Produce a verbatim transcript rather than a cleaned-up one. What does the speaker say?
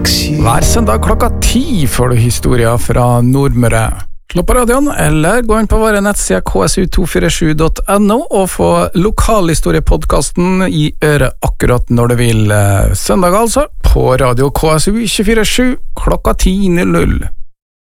seks-syv. Hver søndag klokka ti får du historier fra Nordmøre. Slå på radioen, eller gå inn på våre nettsider k s u to fire sju punktum n o og få lokalhistoriepodcasten i øret akkurat når du vil. Søndag altså, på radio K S U to fire sju klokka ti null null.